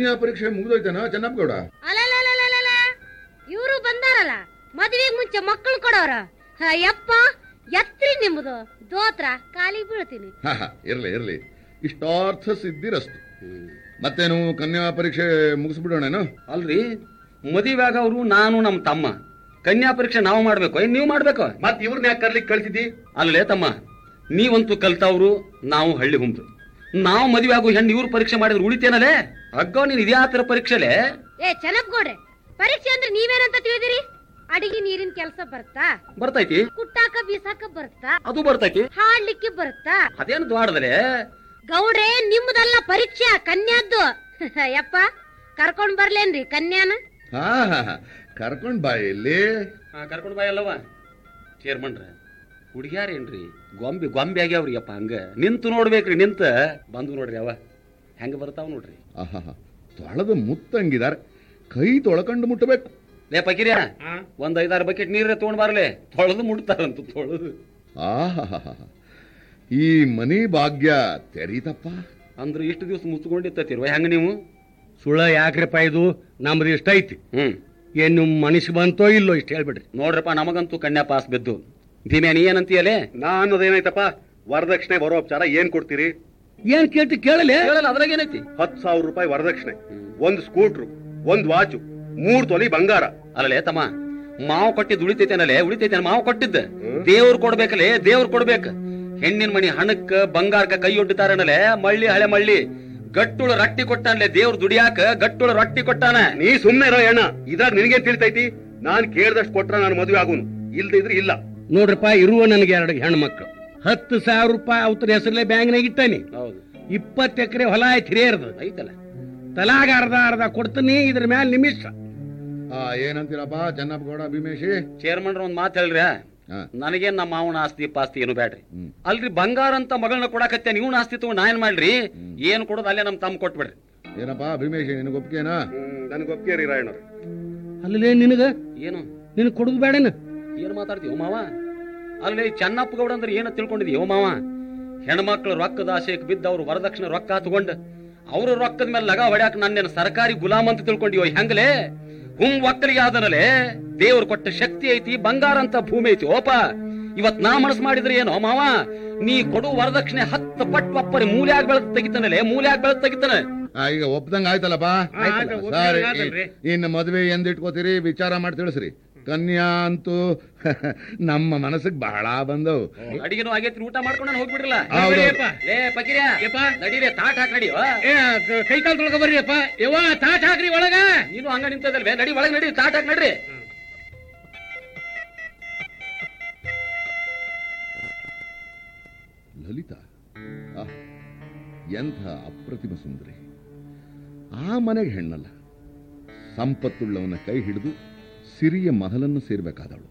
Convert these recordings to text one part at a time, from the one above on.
ಕನ್ಯಾ ಪರೀಕ್ಷೆ ಮುಗಿದೋಯ್ತೇನೋ ಚೆನ್ನಪ್ಪಗೌಡ? ಅಲ್ಲ, ಇವರು ಬಂದಾರಲ್ಲ ಮದುವೆಗೆ ಮುಂಚೆ ಮಕ್ಕಳು ಕೊಡೋರ. ಯಪ್ಪ ಎತ್ರಿ ನಿಮ್ಮದು ದೋತ್ರ ಕಾಲಿಗೆ ಬೀಳ್ತೀನಿ. ಇರ್ಲಿ ಇಷ್ಟಾರ್ಥ ಸಿದ್ಧಿರಸ್ತು. ಮತ್ತೇನು ಕನ್ಯಾ ಪರೀಕ್ಷೆ ಮುಗಿಸ್ಬಿಡೋಣೇನು? ಅಲ್ರಿ, ಮದುವೆಯಾಗ ಅವರು ನಾನು ನಮ್ಮ ತಮ್ಮ ಕನ್ಯಾ ಪರೀಕ್ಷೆ ನಾವು ಮಾಡ್ಬೇಕು, ನೀವು ಮಾಡ್ಬೇಕು? ಮತ್ ಇವ್ರನ್ನ ಯಾಕೆ ಕರ್ಲಿಕ್ಕೆ ಕಳ್ಸಿದಿ? ಅಲ್ಲೇ ತಮ್ಮ, ನೀವಂತೂ ಕಲ್ತವ್ರು, ನಾವು ಹಳ್ಳಿ ಹುಂಬ್ರು. ನಾವು ಮದುವೆ ಆಗೋ ಹೆಣ್ಣು ಇವ್ರು ಪರೀಕ್ಷೆ ಮಾಡಿದ್ರೆ ಉಳಿತೇನಲ್ಲೇ? ಅಗ್ಗೋ ನೀನ್ ಇದ್ಯಾತರ ಪರೀಕ್ಷೆಲೆ? ಚೆನ್ನಪ್ಪಗೌಡ್ರೆ, ಪರೀಕ್ಷೆ ಅಂದ್ರೆ ನೀವೇನಂತ ತಿಳಿದಿರಿ? ಅಡಿಗೆ ನೀರಿನ ಕೆಲಸ ಬರ್ತೈತಿ, ಕುಟ್ಟಾಕ ಬೀಸಾಕ ಬರ್ತಾ, ಅದು ಬರ್ತೈತಿ, ಹಾಡ್ಲಿಕ್ಕೆ ಬರ್ತಾ. ಅದೇನು ದ್ವಾಡದಲೆ ಗೌಡ್ರೆ, ನಿಮ್ಮದಲ್ಲ ಪರೀಕ್ಷೆ ಕನ್ಯಾದ್ದು. ಯಪ್ಪ ಕರ್ಕೊಂಡ್ ಬರ್ಲೇನ್ರಿ ಕನ್ಯಾನ? ಕರ್ಕೊಂಡ್ ಬಾಯಿ ಇಲ್ಲಿ. ಕರ್ಕೊಂಡ್ ಬಾಯಿ ಅಲ್ಲವ ಚೇರ್ಮನ್ರ, ಹುಡುಗ್ಯಾರೇನ್ರಿ ಗೊಂಬೆ ಆಗ್ಯಾವ್ರಿ. ಅಪ್ಪ ಹಂಗ ನಿಂತು ನೋಡ್ಬೇಕ್ರಿ, ನಿಂತ ಬಂದು ನೋಡ್ರಿ ಅವ ಹೆಂಗ ಬರ್ತಾವ ನೋಡ್ರಿ. ತೊಳೆದು ಮುತ್ತಂಗಿದಾರೆ, ಕೈ ತೊಳ್ಕೊಂಡು ಮುಟ್ಟಬೇಕು. ಲೇ ಪಕಿರ್ಯಾ, ಒಂದ್ 5-6 ಬಕೆಟ್ ನೀರ ತಗೊಂಡ್ ಬರ್ಲೆ, ತೊಳೆದು ಮುಟ್ತಾರಂತ. ತೊಳೆದು ಈ ಮನಿ ಭಾಗ್ಯ ತೆರೀತಪ್ಪ. ಅಂದ್ರೆ ಇಷ್ಟು ದಿವಸ ಮುಚ್ಕೊಂಡಿರ್ತೀರ್ವ ಹೆಂಗ ನೀವು? ಸುಳ್ಳ ಯಾಕ್ರಪ್ಪ, ಇದು ನಮ್ದು ಇಷ್ಟ ಐತಿ. ಏನು ಮನಸ್ಸು ಬಂತೋ ಇಲ್ಲೋ ಇಷ್ಟ ಹೇಳ್ಬಿಡ್ರಿ. ನೋಡ್ರಪ್ಪ, ನಮಗಂತೂ ಕನ್ಯಾ ಪಾಸ್ ಬಿದ್ದು. ಭೀಮ್ಯಾ ನೀ ಏನಂತೀಯಲೇ? ನಾನು ಅದೇನಾಯ್ತಪ್ಪ, ವರದಕ್ಷಿಣೆ ಬರೋ ಉಪಚಾರ ಏನ್ ಕೊಡ್ತೀರಿ? ಏನ್ ಕೇಳ್ತಿ ಕೇಳಲ್ಲ. ಅದ್ರಾಗ ಏನೈತಿ? 10,000 ರೂಪಾಯಿ ವರದಕ್ಷಿಣೆ, 1 ಸ್ಕೂಟ್ರು, 1 ವಾಚು, 3 ತೊಲಿ ಬಂಗಾರ. ಅಲ್ಲಲೇ ತಮ್ಮ, ಮಾವು ಕೊಟ್ಟಿದ್ದು ಉಳಿತೈತೇನಲ್ಲೇ? ಉಳಿತೈತೆ ಮಾವು ಕೊಟ್ಟಿದ್ದ ದೇವ್ರು ಕೊಡ್ಬೇಕಲ್ಲೇ, ದೇವ್ರು ಕೊಡ್ಬೇಕ. ಹೆಣ್ಣಿನ ಮಣಿ ಹಣಕ್ಕ ಬಂಗಾರಕ್ಕ ಕೈ ಒಡ್ಡುತ್ತಾರನಲ್ಲೇ. ಮಳ್ಳಿ ಹಳೆ ಮಳ್ಳಿ ಗಟ್ಟುಳ ರೊಟ್ಟಿ ಕೊಟ್ಟಾನ್ಲೆ ದೇವ್ರು ದುಡಿಯಾಕ, ಗಟ್ಟುಳ ರೊಟ್ಟಿ ಕೊಟ್ಟಾನ. ನೀ ಸುಮ್ನೆ ಇರೋ ಅಣ್ಣ, ಇದ್ರಾಗ ನಿನಗೆ ತಿಳಿತೈತಿ? ನಾನ್ ಕೇಳ್ದಷ್ಟು ಕೊಟ್ರ ನಾನು ಮದುವೆ ಆಗೋನು, ಇಲ್ದಿದ್ರೆ ಇಲ್ಲ. ನೋಡ್ರಪ್ಪ, ಇರುವ ನನಗೆ 2 ಹೆಣ್ಣು ಮಕ್ಕಳು, 10,000 ರೂಪಾಯಿ ಅವ್ರ ಹೆಸರಲ್ಲೇ ಬ್ಯಾಂಕ್ನಾಗ ಇಟ್ಟಾನಿ. 20 ಎಕರೆ ಹೊಲ ಐತಿ ಹಿರಿಯರ್ದು ಐತಲ್ಲ, ತಲಾಗ ಅರ್ಧ ಕೊಡ್ತೀನಿ. ಇದ್ರ ಮ್ಯಾಲ ನಿಮಿಷ ಏನಂತೀರಪ್ಪ ಚೆನ್ನಪ್ಪಗೌಡ ಭೀಮೇಶಿ? ಚೇರ್ಮನ್ರ ಒಂದ್ ಮಾತು ಹೇಳ್ರಿ, ನನಗೇನ್ ನಮ್ಮ ಮಾವನ ಆಸ್ತಿ ಪಾಸ್ತಿ ಏನು ಬ್ಯಾಡ್ರಿ. ಅಲ್ರಿ, ಬಂಗಾರ ಅಂತ ಮಗಳನ್ನ ಕೊಡಾಕತ್ತೆ, ನೀವು ಆಸ್ತಿ ತಗೊಂಡ್ ನಾ ಏನ್ ಮಾಡ್ರಿ? ಏನ್ ಕೊಡೋದು ಅಲ್ಲೇ ನಮ್ ತಮ್ಮ ಕೊಟ್ಬಿಡ್ರಿ. ಏನಪ್ಪಾ ಭೀಮೇಶಿ, ನಿನಗೆ ಒಪ್ಪಿಗೆನಾ? ನನಗೆ ಒಪ್ಪಿಗೆ ರೀ ರಾಯಣ್ಣ. ಅಲ್ಲೇ ನಿನಗ ಏನು ನಿನಗ್ ಕೊಡುದು ಬೇಡನ? ಏನ್ ಮಾತಾಡ್ತೀವ ಮಾವ? ಅಲ್ಲಿ ಚೆನ್ನಪ್ಪಗೌಡ ಅಂದ್ರೆ ಏನ ತಿಳ್ಕೊಂಡಿದೀವ ಮಾವ? ಹೆಣ್ಮಕ್ಳು ರೊಕ್ಕದ ಆಶೆಕ್ ಬಿದ್ದವ್ರು ವರದಕ್ಷಿಣೆ ರೊಕ್ಕ ತಗೊಂಡ್ ಅವ್ರ ರೊಕ್ಕದ ಮೇಲೆ ಲಗ ಹೊಡ್ಯಾಕ ನನ್ನೇನು ಸರ್ಕಾರಿ ಗುಲಾಮ್ ಅಂತ ತಿಳ್ಕೊಂಡಿವ? ಹೆಂಗಲೇ? ಒಕ್ಕಲಿಗೆ ಆದನಲ್ಲೇ ದೇವ್ರು ಕೊಟ್ಟ ಶಕ್ತಿ ಐತಿ, ಬಂಗಾರ ಅಂತ ಭೂಮಿ ಐತಿ. ಓಪ, ಇವತ್ ನಾ ಮನಸ್ಸು ಮಾಡಿದ್ರೆ ಏನೋ ಮಾವ, ನೀ ಕೊಡು ವರದಕ್ಷಿಣೆ 10 ಪಟ್ಟು ಅಪ್ಪರಿ ಮೂಲ್ಯಾಗ ಬೆಳೆದ್ ತೆಗಿತಾನಲ್ಲೇ, ಮೂಲ್ಯಾಗ ಬೆಳೆದ್ ತೆಗಿತಾನೆ. ಈಗ ಒಪ್ದಂಗ ಆಯ್ತಲ್ಲಪ್ಪ. ಸರಿ, ಇನ್ನು ಮದ್ವೆ ಎಂದಿಟ್ಕೋತೀರಿ ವಿಚಾರ ಮಾಡಿ ತಿಳಿಸ್ರಿ. ಕನ್ಯಾ ಅಂತೂ ನಮ್ಮ ಮನಸ್ಸಿಗೆ ಬಹಳ ಬಂದವು. ಅಡಿಗೆನೂ ಆಗೈತಿ, ಊಟ ಮಾಡ್ಕೊಂಡು ಹೋಗ್ಬಿಡ್ರಲ್ಲ. ನಡೀರಿ, ತಾಟ್ ಹಾಕಿ ನಡಿ. ಕೈ ಕಾಲ್ ತೊಳಗ ಬರ್ರಿ ಅಪ್ಪ. ತಾಟ್ ಹಾಕ್ರಿ ಒಳಗ. ನೀನು ಹಂಗ ನಿಂತದಲ್ವೇ? ನಡಿ ಒಳಗೆ, ನಡಿ, ತಾಟ್ ಹಾಕಿ ನಡ್ರಿ. ಲಲಿತಾ ಎಂಥ ಅಪ್ರತಿಮ ಸುಂದರಿ! ಆ ಮನೆಗೆ ಹೆಣ್ಣಲ್ಲ, ಸಂಪತ್ತುಳ್ಳವನ ಕೈ ಹಿಡಿದು ಸಿರಿಯ ಮಹಲನ್ನು ಸೇರ್ಬೇಕಾದವಳು.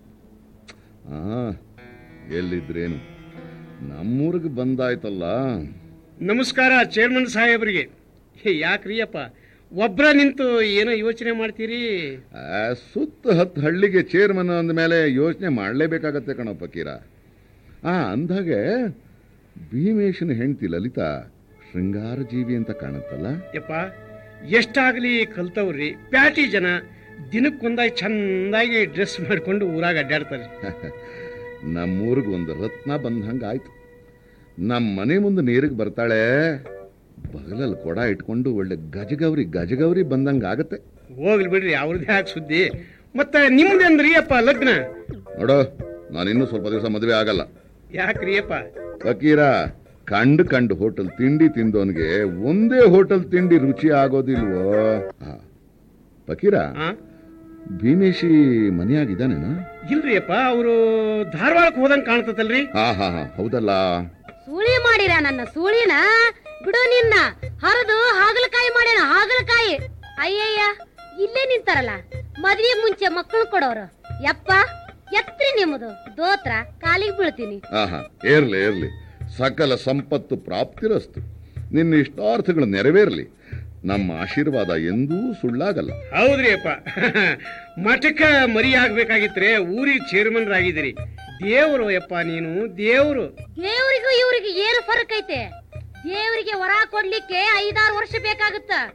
ಎಲ್ಲಿದ್ರೇನು, ನಮ್ಮೂರಿಗೆ ಬಂದಾಯ್ತಲ್ಲ. ನಮಸ್ಕಾರ ಚೇರ್ಮನ್ ಸಾಹೇಬ್ರಿಗೆ. ಯಾಕ್ರಿ ಅಪ್ಪ ಒಬ್ರ ನಿಂತು ಏನೋ ಯೋಚನೆ ಮಾಡ್ತೀರಿ? ಸುತ್ತ 10 ಹಳ್ಳಿಗೆ ಚೇರ್ಮನ್ ಅಂದ ಮೇಲೆ ಯೋಚನೆ ಮಾಡಲೇಬೇಕಾಗತ್ತೆ ಕಣೋ ಫಕೀರ. ಅಂದಾಗೆ ಭೀಮೇಶನ ಹೆಂಡತಿ ಲಲಿತಾ ಶೃಂಗಾರ ಜೀವಿ ಅಂತ ಕಾಣುತ್ತಲ್ಲ. ಯಪ್ಪ, ಎಷ್ಟಾಗ್ಲಿ ಕಲ್ತವ್ರಿ, ಪ್ಯಾಟಿ ಜನ ದಿನಕ್ಕೊಂದಾಗಿ ಚಂದಾಗಿ ಡ್ರೆಸ್ ಮಾಡ್ಕೊಂಡು ಊರಾಗ ಅಡ್ಡಾಡ್ತಾರೆ. ನಮ್ಮೂರಿಗೆ ಒಂದು ರತ್ನ ಬಂದಂಗ ಆಯ್ತು. ನಮ್ಮ ಮನೆ ಮುಂದೆ ನೀರಿಗೆ ಬರ್ತಾಳೆ, ಬಗಲಲ್ಲಿ ಕೊಡ ಇಟ್ಕೊಂಡು ಒಳ್ಳೆ ಗಜಗೌರಿ ಬಂದಂಗ ಆಗತ್ತೆ. ಹೋಗ್ಲಿ ಬಿಡ್ರಿ, ಅವ್ರದ್ದು ಯಾಕೆ ಸುದ್ದಿ. ಮತ್ತೆ ನಿಮ್ದೇನ್ರಿ ಅಪ್ಪ ಲಗ್ನ? ನೋಡೋ, ನಾನಿನ್ನೂ ಸ್ವಲ್ಪ ದಿವಸ ಮದುವೆ ಆಗಲ್ಲ. ಯಾಕ್ರಿ ಅಪ್ಪ? ಫಕೀರ, ಕಂಡು ಹೋಟೆಲ್ ತಿಂಡಿ ತಿಂದವನ್ಗೆ ಒಂದೇ ಹೋಟೆಲ್ ತಿಂಡಿ ರುಚಿ ಆಗೋದಿಲ್ವೋ? ಫಕೀರ, ಭೀಮೇಶಿ ಮನೆಯಾಗಿದ್ದಾನೇನ? ಇಲ್ರಿ ಅಪ್ಪ, ಅವರು ಧಾರವಾಡಕ್ಕೆ ಹೋದಂಗ್ ಕಾಣ್ತತಲ್ರಿ. ಹೌದಲ್ಲ. ಸೂಳಿ ಮಾಡಿರ ನನ್ನ ಸೂಳಿನ ಬಿಡು, ನಿನ್ನ ಹರಿದು ಹಾಗಲಕಾಯಿ ಮಾಡ್ಯಾನ, ಹಾಗಲಕಾಯಿ. ಅಯ್ಯಯ್ಯ, ಇಲ್ಲೇ ನಿಂತಾರಲ್ಲ ಮದ್ವೆ ಮುಂಚೆ ಮಕ್ಕಳು ಕೊಡೋರು. ಯಪ್ಪ ಎತ್ರಿ ನಿಮ್ಮದು ದೋತ್ರ ಕಾಲಿಗೆ ಬೀಳ್ತೀನಿ. ಇರ್ಲಿ, ಸಕಲ ಸಂಪತ್ತು ಪ್ರಾಪ್ತಿರಸ್ತು. ನಿನ್ನ ಇಷ್ಟಾರ್ಥಗಳು ನೆರವೇರ್ಲಿ. ನಮ್ಮ ಆಶೀರ್ವಾದ ಎಂದೂ ಸುಳ್ಳಾಗಲ್ಲ. ಹೌದ್ರಿ ಅಪ್ಪ, ಮಠಕ್ಕ ಮರಿ ಆಗ್ಬೇಕಾಗಿತ್ರೆ ಊರಿಗೆ ಚೇರ್ಮನ್ರಾಗಿದ್ದೀರಿ. ದೇವ್ರು ಯಪ್ಪ, ನೀನು ದೇವ್ರು. ದೇವ್ರಿಗೂ ಇವ್ರಿಗೆ ಏನು ಫರಕ್ ಐತೆ? ದೇವರಿಗೆ ವರ ಕೊಡ್ಲಿಕ್ಕೆ 5-6 ವರ್ಷ ಬೇಕಾಗುತ್ತ.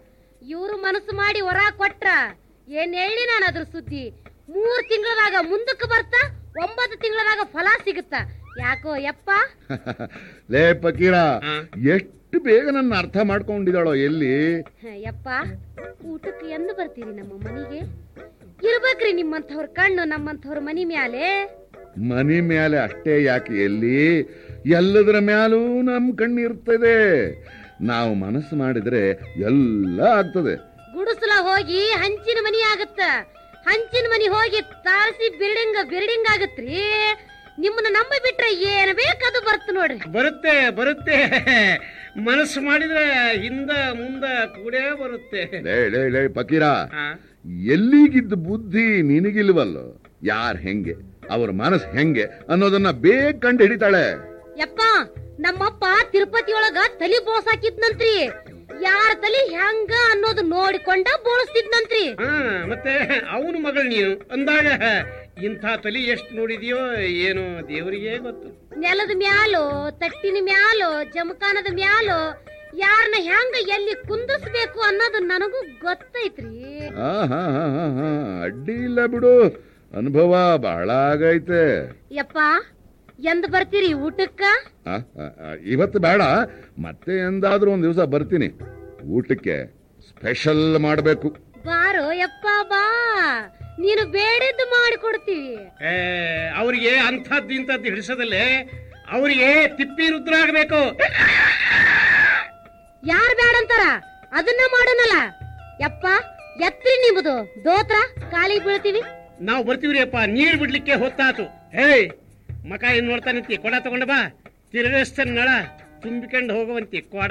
ಇವ್ರು ಮನಸ್ಸು ಮಾಡಿ ಹೊರ ಕೊಟ್ರ ಏನ್ ಹೇಳಿ ನಾನು ಅದ್ರ ಸುದ್ದಿ. 3 ತಿಂಗಳದಾಗ ಮುಂದಕ್ಕೆ ಬರ್ತಾ 9 ತಿಂಗಳದಾಗ ಫಲ ಸಿಗುತ್ತ. ಯಾಕೋ ಯಪ್ಪ ಲೇ ಫಕೀರ, ಎಷ್ಟು ಬೇಗ ನನ್ನ ಅರ್ಥ ಮಾಡ್ಕೊಂಡಿದ್ದಾಳೋ ಎಲ್ಲಿ. ಯಪ್ಪ ಊಟಕ್ಕೆ ಎಂದು ಬರ್ತೀರಿ ನಮ್ಮ ಮನೆಗೆ? ಇರ್ಬೇಕ್ರಿ ನಿಮ್ಮಂಥವ್ರ ಕಣ್ಣು ನಮ್ಮಂಥವ್ರ ಮನಿ ಮ್ಯಾಲೆ. ಮನಿ ಮ್ಯಾಲೆ ಅಷ್ಟೇ ಯಾಕೆ, ಎಲ್ಲಿ ಎಲ್ಲದರ ಮ್ಯಾಲೂ ನಮ್ ಕಣ್ಣಿರ್ತದೆ. ನಾವು ಮನಸ್ಸು ಮಾಡಿದ್ರೆ ಎಲ್ಲ ಆಗ್ತದೆ. ಗುಡಿಸಲ ಹೋಗಿ ಹಂಚಿನ ಮನಿ ಆಗತ್ತ, ಹಂಚಿನ ಮನಿ ಹೋಗಿ ತಾರಸಿ ಬಿಲ್ಡಿಂಗ್ ಆಗತ್ರಿ. ನಿಮ್ಮನ್ನ ನಂಬಿ ಬಿಟ್ರೆ ಏನ್ ಬೇಕದು ಬರ್ತ ನೋಡ್ರಿ. ಬರುತ್ತೆ ಬರುತ್ತೆ, ಮನಸ್ಸು ಮಾಡಿದ್ರೆ ಹಿಂದ ಮುಂದ ಕೂಡೇ ಬರುತ್ತೆ. ಲೇ ಫಕೀರ, ಎಲ್ಲಿಗಿದ್ದ ಬುದ್ಧಿ ನಿನಗಿಲ್ವಲ್ಲೋ? ಯಾರ್ ಹೆಂಗೆ, ಅವ್ರ ಮನಸ್ಸು ಹೆಂಗೆ ಅನ್ನೋದನ್ನ ಬೇಗ ಕಂಡು ಹಿಡಿತಾಳೆ. ಯಪ್ಪ ನಮ್ಮಪ್ಪ ತಿರುಪತಿ ಒಳಗ ತಲಿ ಬೋಳ್ಸಾಕಿದ್ನಂತ್ರಿ. ಯಾರ ತಲಿ ಹೆಂಗ ಅನ್ನೋದು ನೋಡಿಕೊಂಡ ಬೋಳಿಸ್ತಿದ್ನಂತ್ರಿ. ಮತ್ತೆ ಅವನು ಮಗಳು ನೀನು ಅಂದಾಗ ಇಂಥ ತಲಿ ಎಷ್ಟು ನೋಡಿದ್ಯೋ ಏನೋ ದೇವರಿಗೆ ಗೊತ್ತು. ನೆಲದ ಮ್ಯಾಲೋ, ತಟ್ಟಿನ ಮ್ಯಾಲೋ, ಜಮಖಾನದ ಮ್ಯಾಲೋ ಯಾರನ್ನ ಹೆಂಗ ಎಲ್ಲಿ ಕುಂದಿಸ್ಬೇಕು ಅನ್ನೋದು ನನಗೂ ಗೊತ್ತೈತ್ರಿ. ಅಡ್ಡಿ ಇಲ್ಲ ಬಿಡು, ಅನುಭವ ಬಹಳ ಆಗೈತೆ. ಯಪ್ಪ ಎಂದ್ ಬರ್ತೀರಿ ಊಟಕ್ಕ? ಇವತ್ತು ಬೇಡ, ಮತ್ತೆ ಎಂದಾದ್ರೂ ಒಂದ್ ದಿವಸ ಬರ್ತೀನಿ. ಊಟಕ್ಕೆ ಸ್ಪೆಷಲ್ ಮಾಡ್ಬೇಕು. ಬಾರೋ ಯಪ್ಪ ಬಾ, ನೀನು ಬೇಡಿದ್ದು ಮಾಡಿಕೊಡ್ತೀವಿ. ಅವರಿಗೆ ಅಂಥದ್ದು ಇಂಥದ್ದು ಹಿಡಿಸೋದಲ್ಲೇ, ಅವರಿಗೆ ತಿಪ್ಪಿ ರುದ್ರ ಆಗ್ಬೇಕು. ಯಾರು ಬೇಡಂತಾರ ಅದನ್ನ ಮಾಡೋಣಲ್ಲ. ಯಪ್ಪ ಎತ್ರಿ ನಿಮ್ಮದು ದೋತ್ರ, ಕಾಲಿಗೆ ಬೀಳ್ತೀವಿ. ನಾವು ಬರ್ತೀವ್ರಿ ಅಪ್ಪ, ನೀರ್ ಬಿಡ್ಲಿಕ್ಕೆ ಹೊತ್ತಾತು. ಹೇಯ್ ಮಕ ಏನ್ ನೋಡ್ತಾನಂತಿ, ಕೊಡ ತಗೊಂಡ ಬಾ, ತಿರುಗಿಸ್ತಾನ ನಳ ತುಂಬಿಕೊಂಡು ಹೋಗುವಂತಿ ಕೊಡ.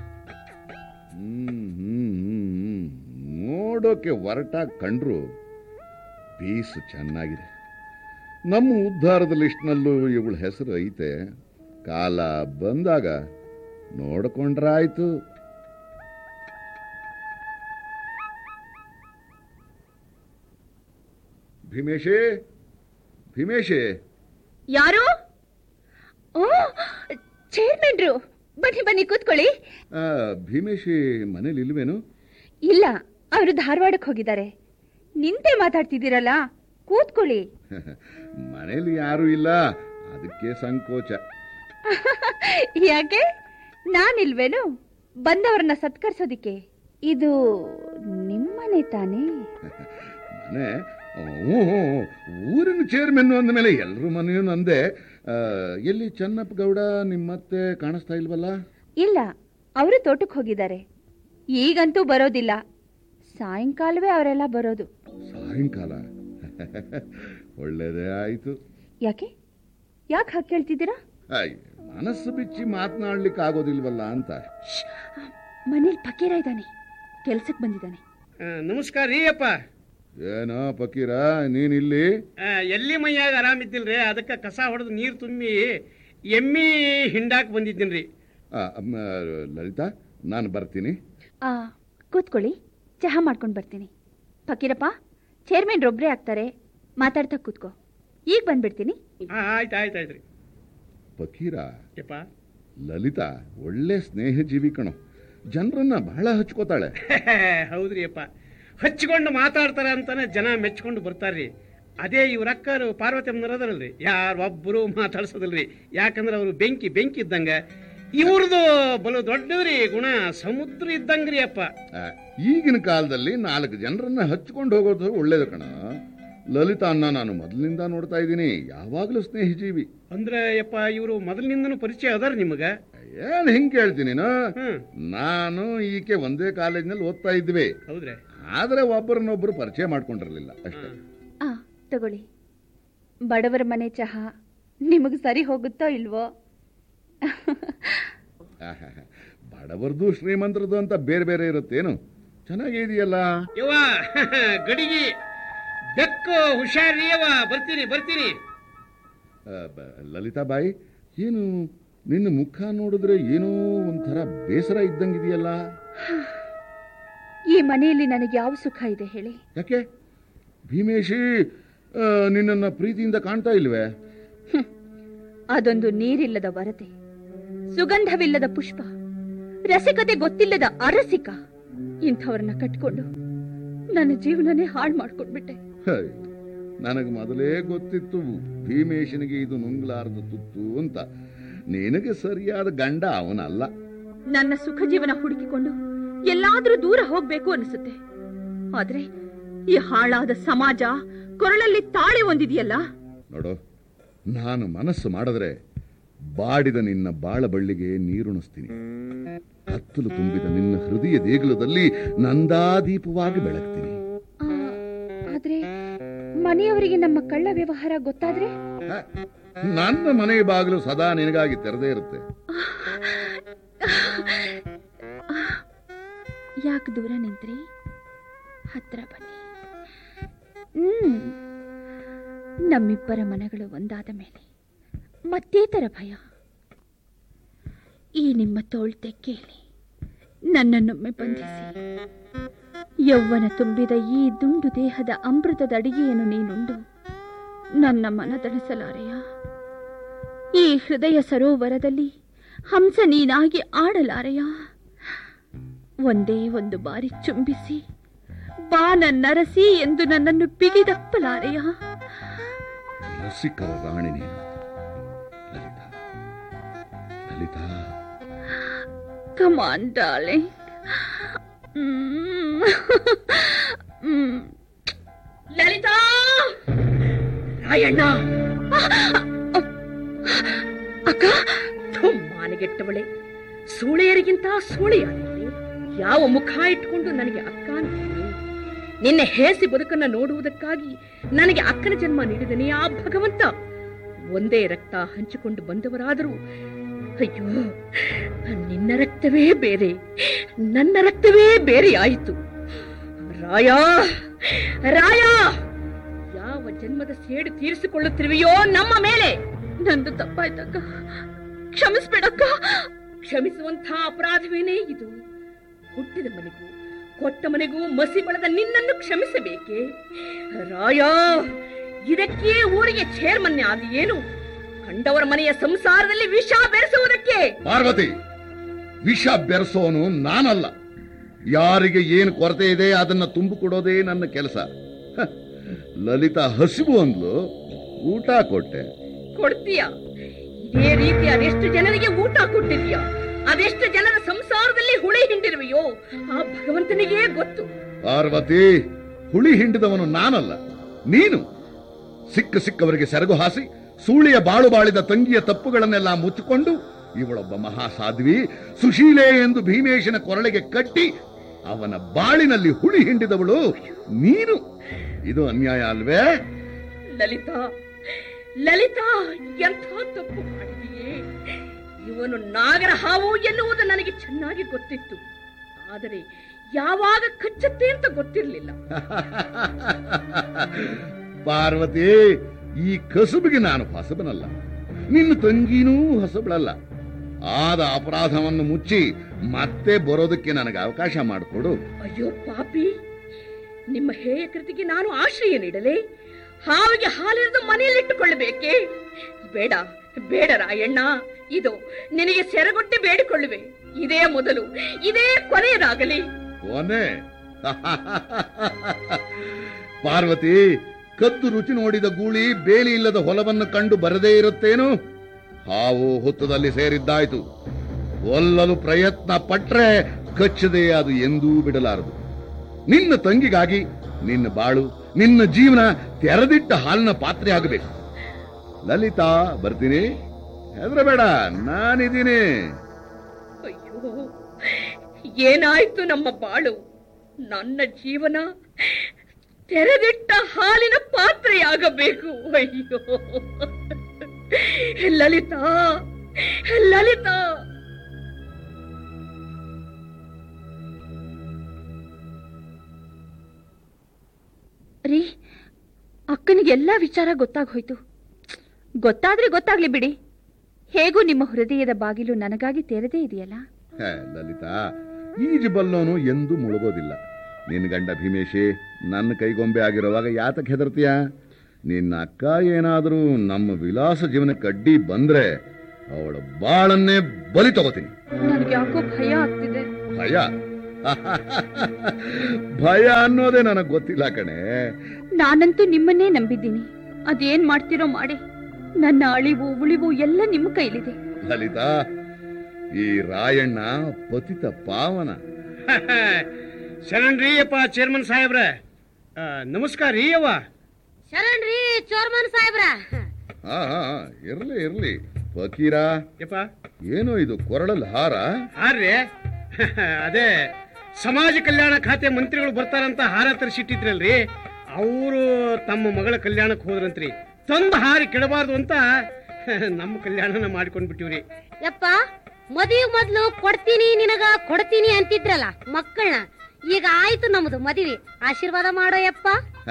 ನೋಡೋಕೆ ಒರಟಾಗಿ ಕಂಡ್ರು ಪೀಸ್ ಚೆನ್ನಾಗಿದೆ. ನಮ್ಮ ಉದ್ಧಾರದ ಲಿಸ್ಟ್ನಲ್ಲೂ ಇವಳ ಹೆಸರು ಐತೆ. ಕಾಲ ಬಂದಾಗ ನೋಡ್ಕೊಂಡ್ರಾಯ್ತು. ಭೀಮೇಶೇ, ಭೀಮೇಶೇ. ಯಾರು? ಓ ಚೇರ್ಮನ್ರು, ಬನ್ನಿ ಬನ್ನಿ ಕೂತ್ಕೊಳ್ಳಿ. ಭೀಮೇಶಿ ಮನೇಲಿ ಇಲ್ವೇನು? ಇಲ್ಲ, ಅವರು ಧಾರವಾಡಕ್ಕೆ ಹೋಗಿದ್ದಾರೆ. ನಿಂತೆ ಮಾತಾಡ್ತಿದ್ದೀರಲ್ಲ, ಕೂತ್ಕೊಳ್ಳಿ. ಮನೇಲಿ ಯಾರು ಇಲ್ಲ, ಅದಕ್ಕೆ ಸಂಕೋಚ. ಯಾಕೆ, ನಾನಿಲ್ವೇನು ಬಂದವರನ್ನ ಸತ್ಕರಿಸೋದಿಕ್ಕೆ? ಇದು ನಿಮ್ಮನೆ ತಾನೇ? ಮನೆ? ಊರಿನ ಚೇರ್ಮನ್ ಅಂದ ಮೇಲೆ ಎಲ್ರ ಮನೆಯೂ ನಂದೆ. ಎಲ್ಲಿ ಚೆನ್ನಪ್ಪ ಗೌಡ ನಿಮ್ಮತ್ತೆ ಕಾಣಿಸ್ತಾ ಇಲ್ವಲ್ಲ? ಇಲ್ಲ, ಅವರು ತೋಟಕ್ಕೆ ಹೋಗಿದ್ದಾರೆ. ಈಗಂತೂ ಬರೋದಿಲ್ಲ, ಸಾಯಂಕಾಲವೇ ಅವರೆಲ್ಲ ಬರೋದು. ಸಾಯಂಕಾಲ? ಒಳ್ಳೇದೇ ಆಯ್ತು. ಯಾಕೆ ಹಾಗೆ ಕೇಳ್ತಿದ್ದೀರಾ? ಮನಸ್ಸು ಬಿಚ್ಚಿ ಮಾತನಾಡ್ಲಿಕ್ಕೆ ಆಗೋದಿಲ್ವಲ್ಲ ಅಂತ. ಮನೇಲಿ ಫಕೀರ ಇದ್ದಾನೆ, ಕೆಲ್ಸಕ್ಕೆ ಬಂದಿದ್ದಾನೆ. ನಮಸ್ಕಾರ ರೀ ಅಪ್ಪ. ಏನೋ ಫಕೀರ, ನೀನಿಲ್ಲಿ? ಎಲ್ಲಿ ಮೈಯಾಗ ಆರಾಮಿದ್ದಿಲ್ರಿ, ಅದಕ್ಕೆ ಕಸ ಹೊಡೆದು ನೀರು ತುಂಬಿ ಎಮ್ಮಿ ಹಿಂಡಾಕ್ ಬಂದಿದ್ದೀನ್ರಿ. ಲಲಿತಾ, ನಾನು ಬರ್ತೀನಿ. ಕೂತ್ಕೊಳ್ಳಿ, ಚಹಾ ಮಾಡ್ಕೊಂಡು ಬರ್ತೀನಿ. ಫಕೀರಪ್ಪ, ಚೇರ್ಮನ್ ಒಬ್ರೇ ಆಗ್ತಾರೆ, ಮಾತಾಡ್ತಾ ಕೂತ್ಕೋ. ಈಗ ಬಂದ್ಬಿಡ್ತೀನಿ. ಆಯ್ತಾಯ್ತಾಯ್ತ್ರಿ. ಫಕೀರ, ಯಪ್ಪ ಲಲಿತಾ ಒಳ್ಳೆ ಸ್ನೇಹ ಜೀವಿ ಕಣೋ, ಜನರನ್ನ ಬಹಳ ಹಚ್ಕೋತಾಳೆ. ಹೌದ್ರಿ ಅಪ್ಪ, ಹಚ್ಕೊಂಡು ಮಾತಾಡ್ತಾರ ಅಂತಾನೆ ಜನ ಮೆಚ್ಕೊಂಡು ಬರ್ತಾರ್ರಿ. ಅದೇ ಇವ್ರಕ್ಕರು ಪಾರ್ವತಮ್ಮನರದಲ್ರಿ, ಯಾರೊಬ್ಬರು ಮಾತಾಡ್ಸೋದಲ್ರಿ. ಯಾಕಂದ್ರೆ ಅವರು ಬೆಂಕಿ ಇದ್ದಂಗ. ಇವ್ರದು ಬಲು ದೊಡ್ಡದ್ರಿ ಗುಣ, ಸಮುದ್ರ ಇದ್ದಂಗ್ರಿ ಅಪ್ಪ. ಈಗಿನ ಕಾಲದಲ್ಲಿ 4 ಜನರನ್ನ ಹಚ್ಕೊಂಡು ಹೋಗೋದು ಒಳ್ಳೇದು ಕಣ. ಲಲಿತಾ ಅನ್ನ ನಾನು ಮೊದಲಿನಿಂದ ನೋಡ್ತಾ ಇದ್ದೀನಿ, ಯಾವಾಗ್ಲೂ ಸ್ನೇಹ ಜೀವಿ. ಅಂದ್ರೆ ಯಪ್ಪ, ಇವರು ಮೊದಲಿನಿಂದನೂ ಪರಿಚಯ ಅದಾರ ನಿಮಗ? ಏನ್ ಹಿಂಗ್ ಕೇಳ್ತೀನಿ? ನಾನು ಈಕೆ ಒಂದೇ ಕಾಲೇಜ್ನಲ್ಲಿ ಓದ್ತಾ ಇದ್ವಿ. ಹೌದ್ರಿ? ಆದ್ರೆ ಒಬ್ಬರನ್ನೊಬ್ರು ಪರಿಚಯ ಮಾಡ್ಕೊಂಡಿರ್ಲಿಲ್ಲ ಅಷ್ಟೇ. ತಗೊಳ್ಳಿ, ಬಡವರ ಮನೆ ಚಹಾ ನಿಮಗ್ ಸರಿ ಹೋಗುತ್ತೋ ಇಲ್ವೋ? ಬಡವರದು ಶ್ರೀಮಂತರದು ಅಂತ ಬೇರೆ ಬೇರೆ ಇರುತ್ತೇನು? ಚೆನ್ನಾಗಿದೆಯಲ್ಲ ಯವ್ವ. ಗಡಿಗಿ ಬೆಕ್ಕು ಹುಷಾರಿ ಯವ್ವ. ಬರ್ತೀನಿ. ಲಲಿತಾ ಬಾಯಿ, ಏನು ನಿನ್ನ ಮುಖ ನೋಡಿದ್ರೆ ಏನೋ ಒಂಥರ ಬೇಸರ ಇದ್ದಂಗಿದೆಯಲ್ಲ? ಈ ಮನೆಯಲ್ಲಿ ನನಗೆ ಯಾವ ಸುಖ ಇದೆ ಹೇಳಿ? ಯಾಕೆ ಭೀಮೇಶಿ ನಿನ್ನನ್ನ ಪ್ರೀತಿಯಿಂದ ಕಾಣ್ತಾ ಇಲ್ವೇ? ಅದೊಂದು ನೀರಿಲ್ಲದ ವರತೆ, ಸುಗಂಧವಿಲ್ಲದ ಪುಷ್ಪ, ರಸಿಕತೆ ಗೊತ್ತಿಲ್ಲದ ಅರಸಿಕ. ಇಂಥವ್ರನ್ನ ಕಟ್ಕೊಂಡು ನನ್ನ ಜೀವನನೇ ಹಾಳು ಮಾಡ್ಕೊಂಡ್ಬಿಟ್ಟೆ. ನನಗೆ ಮೊದಲೇ ಗೊತ್ತಿತ್ತು ಭೀಮೇಶನಿಗೆ ಇದು ನುಂಗ್ಲಾರದ ತುತ್ತು ಅಂತ. ನಿನಗೆ ಸರಿಯಾದ ಗಂಡ ಅವನಲ್ಲ. ನನ್ನ ಸುಖ ಜೀವನ ಹುಡುಕಿಕೊಂಡು ಎಲ್ಲಾದ್ರೂ ದೂರ ಹೋಗ್ಬೇಕು ಅನಿಸುತ್ತೆ. ಆದ್ರೆ ಈ ಹಾಳಾದ ಸಮಾಜ ಕೊರಳಲ್ಲಿ ತಾಳಿ ಹೊಂದಿದೆಯಲ್ಲ. ನೋಡು, ನಾನು ಮನಸ್ಸು ಮಾಡಿದ್ರೆ ಬಾಡಿದ ನಿನ್ನ ಬಾಳ ಬಳ್ಳಿಗೆ ನೀರುಣಿಸ್ತೀನಿ. ಕತ್ತಲು ತುಂಬಿದ ನಿನ್ನ ಹೃದಯ ದೇಗುಲದಲ್ಲಿ ನಂದಾದೀಪವಾಗಿ ಬೆಳಗ್ತೀನಿ. ಆದ್ರೆ ಮನೆಯವರಿಗೆ ನಮ್ಮ ಕಳ್ಳ ವ್ಯವಹಾರ ಗೊತ್ತಾದ್ರೆ? ನನ್ನ ಮನೆ ಬಾಗಿಲು ಸದಾ ನಿನಗಾಗಿ ತೆರೆದೇ ಇರುತ್ತೆ. ಯಾಕೆ ದೂರ ನಿಂತ್ರಿ? ಹತ್ರ ಬನ್ನಿ. ನಮ್ಮಿಬ್ಬರ ಮನಗಳು ಒಂದಾದ ಮೇಲೆ ಮತ್ತೇತರ ಭಯ? ಈ ನಿಮ್ಮ ತೋಳ್ತೆ ಕೇಳಿ ನನ್ನನ್ನೊಮ್ಮೆ ಬಂಧಿಸಿ. ಯೌವನ ತುಂಬಿದ ಈ ದುಂಡು ದೇಹದ ಅಮೃತದ ಅಡಿಗೆಯನ್ನು ನೀನುಂಡು ನನ್ನ ಮನದಣಿಸಲಾರೆಯ? ಈ ಹೃದಯ ಸರೋವರದಲ್ಲಿ ಹಂಸ ನೀನಾಗಿ ಆಡಲಾರೆಯ? ಒಂದೇ ಒಂದು ಬಾರಿ ಚುಂಬಿಸಿ ಬಾ ನನ್ನರಸಿ ಎಂದು ನನ್ನನ್ನು ಬಿಗಿದಪ್ಪಲಾರೆಯ? ರಸಿಕರ ರಾಣಿ ನೀನು Lalitha. Lalitha, come on darling. Lalitha! Rayanna! ಅಕ್ಕ, ಮಾನಗೆಟ್ಟವಳೆ, ಸೂಳೆಯರಿಗಿಂತ ಸೂಳೆಯಾಗಿರಲಿ. ಯಾವ ಮುಖ ಇಟ್ಕೊಂಡು ನನಗೆ ಅಕ್ಕ ಅಂತೀನಿ? ನಿನ್ನೆ ಹೇಸಿ ಬದುಕನ್ನ ನೋಡುವುದಕ್ಕಾಗಿ ನನಗೆ ಅಕ್ಕನ ಜನ್ಮ ನೀಡಿದನೇ ಆ ಭಗವಂತ. ಒಂದೇ ರಕ್ತ ಹಂಚಿಕೊಂಡು ಬಂದವರಾದರೂ ಅಯ್ಯೋ, ನಿನ್ನ ರಕ್ತವೇ ಬೇರೆ, ನನ್ನ ರಕ್ತವೇ ಬೇರೆ ಆಯಿತು. ರಾಯ, ರಾಯ, ಯಾವ ಜನ್ಮದ ಸೇಡು ತೀರಿಸಿಕೊಳ್ಳುತ್ತಿರುವೆಯೋ ನಮ್ಮ ಮೇಲೆ? ನಂದು ತಪ್ಪಾಯ್ತಕ್ಕ, ಕ್ಷಮಿಸ್ಬೇಡಕ್ಕ. ಕ್ಷಮಿಸುವಂಥ ಅಪರಾಧವೇನೇ ಇದು? ಹುಟ್ಟಿದ ಮನೆಗೂ ಕೊಟ್ಟ ಮನೆಗೂ ಮಸಿ ಬಳದ ನಿನ್ನನ್ನು ಕ್ಷಮಿಸಬೇಕೆ? ರಾಯ, ಇದಕ್ಕೆ ಊರಿಗೆ ಚೇರ್ಮನ್ ಆಗಿ ಏನು? ಕಂಡವರ ಮನೆಯ ಸಂಸಾರದಲ್ಲಿ ವಿಷ ಬೆರೆಸುವುದಕ್ಕೆ? ಪಾರ್ವತಿ, ವಿಷ ಬೆರೆಸೋನು ನಾನಲ್ಲ. ಯಾರಿಗೆ ಏನು ಕೊರತೆ ಇದೆ ಅದನ್ನ ತುಂಬಿಕೊಡೋದೇ ನನ್ನ ಕೆಲಸ. ಲಲಿತಾ ಹಸಿವು ಅಂದ್ಲು, ಊಟ ಕೊಟ್ಟೆ. ಕೊಡ್ತೀಯ? ಇದೇ ರೀತಿ ಅದೆಷ್ಟು ಜನರಿಗೆ ಊಟ ಕೊಟ್ಟಿದ್ಯಾ? ಅದೆಷ್ಟು ಜನರ ಸಂಸಾರದಲ್ಲಿ ಹುಳಿ ಹಿಂಡಿರುವೆಯೋ ಆ ಭಗವಂತನಿಗೆ ಗೊತ್ತು. ಪಾರ್ವತಿ, ಹುಳಿ ಹಿಂಡಿದವನು ನಾನಲ್ಲ, ನೀನು. ಸಿಕ್ಕವರಿಗೆ ಸೆರಗು ಹಾಸಿ ಸೂಳಿಯ ಬಾಳು ಬಾಳಿದ ತಂಗಿಯ ತಪ್ಪುಗಳನ್ನೆಲ್ಲ ಮುಚ್ಚಿಕೊಂಡು ಇವಳೊಬ್ಬ ಮಹಾಸಾಧ್ವಿ ಸುಶೀಲೆ ಎಂದು ಭೀಮೇಶನ ಕೊರಳಿಗೆ ಕಟ್ಟಿ ಅವನ ಬಾಳಿನಲ್ಲಿ ಹುಳಿ ಹಿಂಡಿದವಳು ನೀನು. ಇದು ಅನ್ಯಾಯ ಅಲ್ವೇ? ಲಲಿತಾ, ಲಲಿತಾ, ಎಂಥ ತಪ್ಪು ಮಾಡಿದೆಯೇ? ಇವನು ನಾಗರ ಹಾವು ಎನ್ನುವುದು ನನಗೆ ಚೆನ್ನಾಗಿ ಗೊತ್ತಿತ್ತು. ಆದರೆ ಯಾವಾಗ ಕಚ್ಚುತ್ತೆ ಅಂತ ಗೊತ್ತಿರಲಿಲ್ಲ. ಪಾರ್ವತಿ, ಈ ಕಸುಬಿಗೆ ನಾನು ಹೊಸಬನಲ್ಲ, ನಿನ್ನ ತಂಗಿನೂ ಹೊಸಬಳಲ್ಲ. ಆದ ಅಪರಾಧವನ್ನು ಮುಚ್ಚಿ ಮತ್ತೆ ಬರೋದಕ್ಕೆ ನನಗೆ ಅವಕಾಶ ಮಾಡಿಕೊಡು. ಅಯ್ಯೋ ಪಾಪಿ, ನಿಮ್ಮ ಹೇಯ ಕೃತಿಗೆ ನಾನು ಆಶ್ರಯ ನೀಡಲೇ? ಹಾವಿಗೆ ಹಾಲಿರಿದು ಮನೆಯಲ್ಲಿಟ್ಟುಕೊಳ್ಳಬೇಕೆ? ಬೇಡ ಬೇಡ ರಾಯಣ್ಣ, ಇದು ನಿನಗೆ ಸೆರಗೊಟ್ಟಿ ಬೇಡಿಕೊಳ್ಳುವೆ. ಇದೇ ಮೊದಲು, ಇದೇ ಕೊನೆಯದಾಗಲಿ. ಕೊನೆ? ಪಾರ್ವತಿ, ಕದ್ದು ರುಚಿ ನೋಡಿದ ಗೂಳಿ ಬೇಲಿ ಇಲ್ಲದ ಹೊಲವನ್ನು ಕಂಡು ಬರದೇ ಇರುತ್ತೇನು? ಹಾವು ಹುತ್ತದಲ್ಲಿ ಸೇರಿದ್ದಾಯ್ತು. ಒಲ್ಲಲು ಪ್ರಯತ್ನ ಪಟ್ರೆ ಕಚ್ಚದೆ ಅದು ಎಂದೂ ಬಿಡಲಾರದು. ನಿನ್ನ ತಂಗಿಗಾಗಿ ನಿನ್ನ ಬಾಳು, ನಿನ್ನ ಜೀವನ ತೆರೆದಿಟ್ಟ ಹಾಲಿನ ಪಾತ್ರೆ ಆಗಬೇಕು. ಲಲಿತಾ, ಬರ್ತೀನಿ, ಹೆದರಬೇಡ, ನಾನಿದ್ದೀನಿ. ಅಯ್ಯೋ, ಏನಾಯ್ತು ನಮ್ಮ ಬಾಳು? ನನ್ನ ಜೀವನ ತೆರೆದಿಟ್ಟ ಹಾಲಿನ ಪಾತ್ರೆಯಾಗಬೇಕು. ಅಯ್ಯೋ ಲಲಿತಾ, ಲಲಿತಾ. ರೀ, ಅಕ್ಕನಿಗೆ ಎಲ್ಲಾ ವಿಚಾರ ಗೊತ್ತಾಗೋಯ್ತು. ಗೊತ್ತಾದ್ರೆ ಗೊತ್ತಾಗ್ಲಿ ಬಿಡಿ. ಹೇಗೂ ನಿಮ್ಮ ಹೃದಯದ ಬಾಗಿಲು ನನಗಾಗಿ ತೆರೆದೇ ಇದೆಯಲ್ಲ. ಲಲಿತಾ, ಈಜಬಲ್ಲೋನು ಎಂದೂ ಮುಳುಗೋದಿಲ್ಲ. ನಿನ್ನ ಗಂಡ ಭೀಮೇಶಿ ನನ್ನ ಕೈಗೊಂಬೆ ಆಗಿರುವಾಗ ಯಾತಕ್ಕೆ ಹೆದರ್ತೀಯ? ನಿನ್ನ ಅಕ್ಕ ಏನಾದರೂ ನಮ್ಮ ವಿಲಾಸ ಜೀವನಕ್ಕೆ ಅಡ್ಡಿ ಬಂದ್ರೆ ಅವಳ ಬಾಳನ್ನೇ ಬಲಿ ತಗೋತೀನಿ. ನನಗೆ ಯಾಕೋ ಭಯ ಆಗ್ತಿದೆ. ಭಯ? ಭಯ ಅನ್ನೋದೇ ನನಗ್ ಗೊತ್ತಿಲ್ಲ ಕಣೆ. ನಾನಂತೂ ನಿಮ್ಮನ್ನೇ ನಂಬಿದ್ದೀನಿ. ಅದೇನ್ ಮಾಡ್ತಿರೋ ಮಾಡಿ. ನನ್ನ ಅಳಿವು ಉಳಿವು ಎಲ್ಲ ನಿಮ್ಮ ಕೈಲಿದೆ. ಲಲಿತಾ, ಈ ರಾಯಣ್ಣ ಪತಿತ ಪಾವನ. ಶರಣ್ ರೀ ಅಪ್ಪ ಚೇರ್ಮನ್ ಸಾಹೇಬ್ರ. ನಮಸ್ಕಾರ ರೀ ಅವ್ವ. ಶರಣ್ ರೀ ಚೋರ್ಮನ್ ಸಾಹೇಬ್ರ. ಇರ್ಲಿ ಫಕೀರ. ಯಪ್ಪ, ಏನೋ ಇದು ಕೊರಳಲ್ಲಿ ಹಾರ? ಹಾರ್ರಿ, ಅದೇ ಸಮಾಜ ಕಲ್ಯಾಣ ಖಾತೆ ಮಂತ್ರಿಗಳು ಬರ್ತಾರಂತ ಹಾರ ತರಿಸಿಟ್ಟಿದ್ರಲ್ರಿ, ಅವರು ತಮ್ಮ ಮಗಳ ಕಲ್ಯಾಣಕ್ಕೆ ಹೋದ್ರಂತ್ರಿ. ತಂದು ಹಾರಿ ಕೆಡಬಾರ್ದು ಅಂತ ನಮ್ಮ ಕಲ್ಯಾಣನ ಮಾಡ್ಕೊಂಡ್ ಬಿಟ್ಟಿವ್ರಿ. ಯಪ್ಪ, ಮದುವೆ ಮೊದ್ಲು ಕೊಡ್ತೀನಿ ನಿನಗ ಕೊಡ್ತೀನಿ ಅಂತಿದ್ರಲ್ಲ ಮಕ್ಕಳನ್ನ, ಈಗ ಆಯ್ತು ನಮ್ದು ಮದುವೆ. ಆಶೀರ್ವಾದ ಮಾಡೋ ಯಪ್ಪ.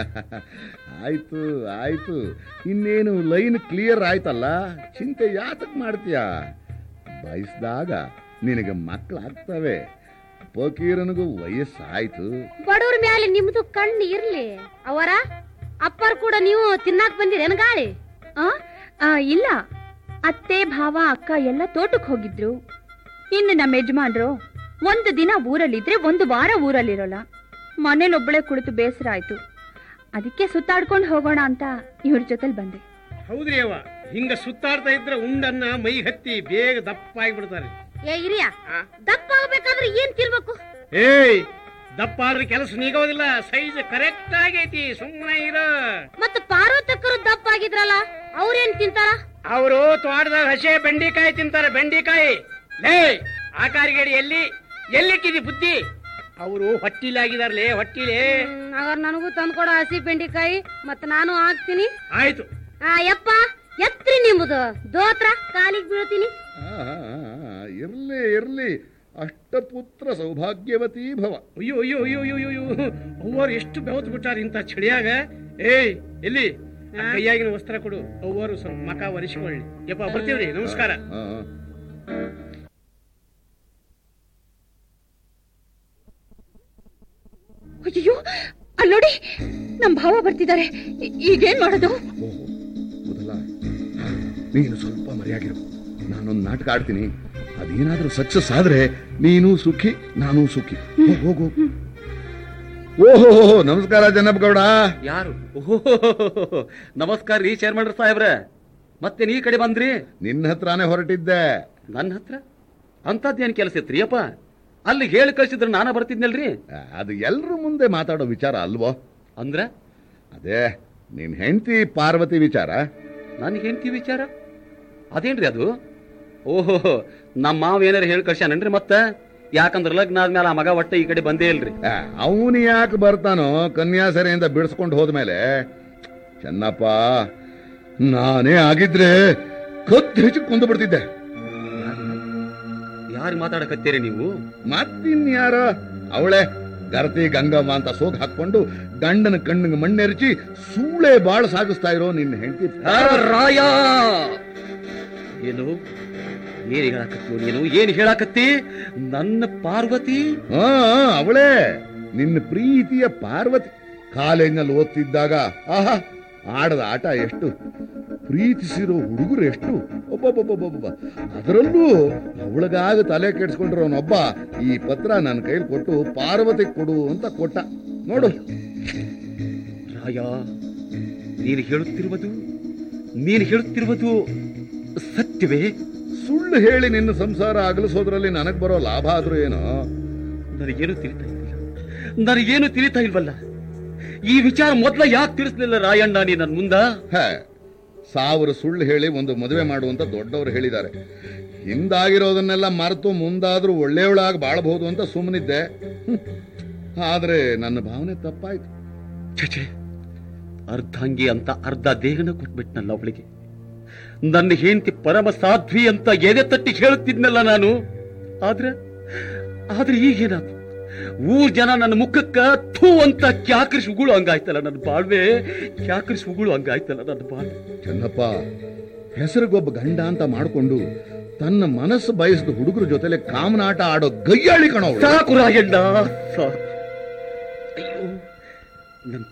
ಆಯ್ತು, ಇನ್ನೇನು ಲೈನ್ ಕ್ಲಿಯರ್ ಆಯ್ತಲ್ಲ, ಚಿಂತೆ ಯಾತಕ್ ಮಾಡ್ತೀಯ? ಬಯಸ್ದಾಗ ನಿನಗೆ ಮಕ್ಕಳಾಗ್ತವೆ. ಫಕೀರನಿಗೂ ವಯಸ್ಸಾಯ್ತು. ಬಡವ್ರ ಮ್ಯಾಲೆ ನಿಮ್ದು ಕಣ್ಣು ಇರ್ಲಿ. ಅವರ ಅಪ್ಪರ್ ಕೂಡ ನೀವು ತಿನ್ನಾಕ್ ಬಂದಿರೇನು ಗಾಳಿ? ಇಲ್ಲ, ಅತ್ತೆ ಭಾವ ಅಕ್ಕ ಎಲ್ಲ ತೋಟಕ್ಕೆ ಹೋಗಿದ್ರು. ಇನ್ನು ನಮ್ಮ ಯಜಮಾನ್ರು ಒಂದು ದಿನ ಊರಲ್ಲಿದ್ರೆ ಒಂದು ವಾರ ಊರಲ್ಲಿರೋಲ್ಲ. ಮನೇಲೊಬ್ಬಳೆ ಕುಳಿತು ಬೇಸರ ಆಯ್ತು. ಅದಕ್ಕೆ ಸುತ್ತಾಡ್ಕೊಂಡು ಹೋಗೋಣ ಅಂತ ಇವ್ರ ಜೊತೆಲಿ ಬಂದೆ. ಹೌದ್ರಿ ಅವ್ವ, ಹಿಂಗ ಸುತ್ತಾಡ್ತಾ ಇದ್ರೆ ಉಂಡನ್ನ ಮೈ ಹತ್ತಿ ಬೇಗ ದಪ್ಪ ಆಗಿಬಿಡ್ತಾರೆ. ಏ ಹಿರಿಯ, ದಪ್ಪ ಆಗ್ಬೇಕಾದ್ರೆ ಏನ್ ತಿನ್ಬೇಕು? ಏಯ್, ದಪ್ಪ ಆದ್ರೆ ಕೆಲಸ ನೀಗೋದಿಲ್ಲ. ಸೈಜ್ ಕರೆಕ್ಟ್ ಆಗೈತಿ, ಸುಮ್ಮನೆ ಇರೋ. ಮತ್ತ ಪಾರ್ವತಕ್ಕರು ದಪ್ಪ ಆಗಿದ್ರಲ್ಲ, ಅವ್ರೇನ್ ತಿಂತಾರ? ಅವರು ತೋಟದಾಗ ಹಸೆ ಬೆಂಡಿಕಾಯಿ ತಿಂತಾರ. ಬೆಂಡಿಕಾಯಿ ಲೇ ಆಕಾರಿಗೇಡಿ ಎಲ್ಲಿಕ್ಕಿದಿ ಬುದ್ಧಿ? ಅವರು ಹೊಟ್ಟಿಲಾಗಿದಾರ್ಲೇ, ಹೊಟ್ಟಿಲೇ. ಹಾಗಾದ್ರೆ ನನಗೂ ತಂದ್ಕೊಡ ಹಸಿ ಬೆಂಡಿಕಾಯಿ, ಮತ್ತ ನಾನು ಹಾಕ್ತೀನಿ. ಆಯ್ತು. ಯಪ್ಪ, ಎತ್ರಿ ನಿಮ್ಮದು ದೋತ್ರ, ಕಾಲಿಗೆ ಬೀಳ್ತೀನಿ. ಇರ್ಲಿ, ಅಷ್ಟಪುತ್ರ ಸೌಭಾಗ್ಯವತಿ ಭವ. ಅಯ್ಯೋ ಅಯ್ಯೋ ಅಯ್ಯೋ ಅಯ್ಯೋ ಅಯ್ಯೋ, ಅವ್ವರು ಎಷ್ಟು ಬೆವತ್ ಬಿಟ್ಟಾರ ಇಂತ ಚಳಿಯಾಗ. ಏಯ್, ಎಲ್ಲಿ ಕೈಯಾಗಿನ ವಸ್ತ್ರ ಕೊಡು, ಅವ್ವರು ಸ್ವಲ್ಪ ಮಕ ಒರೆಸಿಕೊಳ್ಳಿ. ಯಪ್ಪ, ಬರ್ತೀವ್ರಿ, ನಮಸ್ಕಾರ. ಅಯ್ಯೋ, ಅಲ್ಲೋಡಿ, ನಮ್ ಭಾವ ಬರ್ತಿದ್ದಾರೆ. ಈಗೇನ್ ಮಾಡೋದು? ಮೊದಲ ನೀನು ಸ್ವಲ್ಪ ಮರೆಯಾಗಿರು. ನಾನೊಂದು ನಾಟಕ ಆಡ್ತೀನಿ. ಅದೇನಾದ್ರೂ ಸಕ್ಸಸ್ ಆದ್ರೆ ನೀನು ಸುಖಿ, ನಾನು ಸುಖಿ. ಹೋಗು. ಓಹೋ, ನಮಸ್ಕಾರ ಜನಪ್ ಗೌಡ. ಯಾರು? ಓಹೋ, ನಮಸ್ಕಾರ ರೀ ಚೇರ್ಮನ್ ಸಾಹೇಬ್ರ. ಮತ್ತೆ ನೀ ಕಡೆ ಬಂದ್ರಿ? ನಿನ್ನ ಹತ್ರನೇ ಹೊರಟಿದ್ದೆ. ನನ್ನ ಹತ್ರ ಅಂತದ್ದೇನ್ ಕೆಲಸ ಇತ್ರಿ ಅಪ್ಪ? ಅಲ್ಲಿ ಹೇಳಿ ಕಳ್ಸಿದ್ರೆ ನಾನ ಬರ್ತಿದ್ನಲ್ರಿ. ಅದು ಎಲ್ರ ಮುಂದೆ ಮಾತಾಡೋ ವಿಚಾರ ಅಲ್ವೋ? ಅಂದ್ರ ಅದೇ ನಿನ್ ಹೆಂಡತಿ ಪಾರ್ವತಿ ವಿಚಾರ. ನನ್ ಹೆಂಡತಿ ವಿಚಾರ ಅದೇನ್ರಿ ಅದು? ಓಹೋ, ನಮ್ಮ ಮಾವ ಏನಾರ ಹೇಳಿ ಕಳ್ಸ್ಯಾನನ್ರಿ. ಮತ್ತ ಯಾಕಂದ್ರ ಲಗ್ನ ಆದ್ಮೇಲೆ ಆ ಮಗ ಒಟ್ಟ ಈ ಕಡೆ ಬಂದೇ ಇಲ್ರಿ. ಅವನು ಯಾಕೆ ಬರ್ತಾನೋ ಕನ್ಯಾಸರೆಯಿಂದ ಬಿಡಿಸ್ಕೊಂಡು ಹೋದ್ಮೇಲೆ? ಚೆನ್ನಪ್ಪ, ನಾನೇ ಆಗಿದ್ರೆ ಕತ್ತು ಹೆಚ್ಚು ಕೊಂದು ಬಿಡ್ತಿದ್ದೆ. ಯಾರು ಮಾತಾಡಕತ್ತೀರಿ ನೀವು? ಮತ್ತಿನ್ಯಾರ? ಅವಳೆ ಗರತಿ ಗಂಗಮ್ಮ ಅಂತ ಸೋಗ್ ಹಾಕೊಂಡು ಗಂಡನ ಕಣ್ಣಿಗೆ ಮಣ್ಣೆರಚಿ ಸೂಳೆ ಬಾಳ ಸಾಗಿಸ್ತಾ ಇರೋ ನಿನ್ನ ಹೆಂಡತಿ ರಾಯ. ಏನು ಹೇಳಾಕತ್ತೀವ ನೀನು? ಏನ್ ಹೇಳಾಕತ್ತಿ? ನನ್ನ ಪಾರ್ವತಿ? ಅವಳೇ, ನಿನ್ನ ಪ್ರೀತಿಯ ಪಾರ್ವತಿ. ಕಾಲೇಜ್ನಲ್ಲಿ ಓದ್ತಿದ್ದಾಗ ಆಹಾ ಆಡದ ಆಟ ಎಷ್ಟು, ಪ್ರೀತಿಸಿರೋ ಹುಡುಗರು ಎಷ್ಟು, ಒಬ್ಬೊಬ್ಬೊಬ್ಬೊಬ್ಬ. ಅದರಲ್ಲೂ ಅವಳಿಗಾಗ ತಲೆ ಕೆಡಿಸ್ಕೊಂಡಿರೋನೊಬ್ಬ ಈ ಪತ್ರ ನನ್ನ ಕೈಲಿ ಕೊಟ್ಟು ಪಾರ್ವತಿ ಕೊಡು ಅಂತ ಕೊಟ್ಟ ನೋಡು. ರಾಯ, ನೀನು ಹೇಳುತ್ತಿರುವುದು ಸತ್ಯವೇ? ಸುಳ್ಳು ಹೇಳಿ ನಿನ್ನ ಸಂಸಾರ ಅಗಲಿಸೋದ್ರಲ್ಲಿ ನನಗ್ ಬರೋ ಲಾಭ ಆದ್ರೂ ಏನೋ? ನನಗೇನು ತಿಳಿತಾ ಇಲ್ವಲ್ಲ. ಈ ವಿಚಾರ ಮೊದ್ಲ ಯಾಕೆ ತಿಳಿಸ್ಲಿಲ್ಲ ರಾಯಣ್ಣ ನೀ ನನ್ ಮುಂದ? 1000 ಸುಳ್ಳು ಹೇಳಿ ಒಂದು ಮದುವೆ ಮಾಡುವಂತ ದೊಡ್ಡವರು ಹೇಳಿದ್ದಾರೆ. ಹಿಂದಾಗಿರೋದನ್ನೆಲ್ಲ ಮರೆತು ಮುಂದಾದ್ರೂ ಒಳ್ಳೆಯವಳಾಗಿ ಬಾಳಬಹುದು ಅಂತ ಸುಮ್ಮನಿದ್ದೆ. ಆದ್ರೆ ನನ್ನ ಭಾವನೆ ತಪ್ಪಾಯ್ತು. ಛೇ, ಅರ್ಧಾಂಗಿ ಅಂತ ಅರ್ಧ ದೇಹನ ಕೊಟ್ಬಿಟ್ನಲ್ಲ ಅವಳಿಗೆ. ನನ್ನ ಹೆಂಡತಿ ಪರಮ ಸಾಧ್ವಿ ಅಂತ ಎದೆ ತಟ್ಟಿ ಹೇಳುತ್ತಿದ್ನಲ್ಲ ನಾನು. ಆದ್ರೆ ಈಗೇನಾದ್ರು ಊರ್ ಜನ ನನ್ನ ಮುಖಕ್ಕ ಥೂ ಅಂತ ಕ್ಯಾಕರಿಸಿ ಉಗುಳು ಹಂಗಾಯ್ತಲ್ಲ ನನ್ನ ಬಾಳ್ವೆ. ಕ್ಯಾಕರಿಸಿ ಉಗುಳು ಹಂಗಾಯ್ತಲ್ಲ ನನ್ನ ಬಾಳ್ವೆ. ಚೆನ್ನಪ್ಪ, ಹೆಸರಿಗೊಬ್ಬ ಗಂಡ ಅಂತ ಮಾಡ್ಕೊಂಡು ತನ್ನ ಮನಸ್ಸು ಬಯಸಿದ ಹುಡುಗರ ಜೊತೆಲೆ ಕಾಮನಾಟ ಆಡೋ ಗಯ್ಯಾಳಿ ಕಣೋ. ಸಾಕು ರಾಯಣ್ಣ, ಸಾಕು. ಅಯ್ಯೋ, ನನ್ನ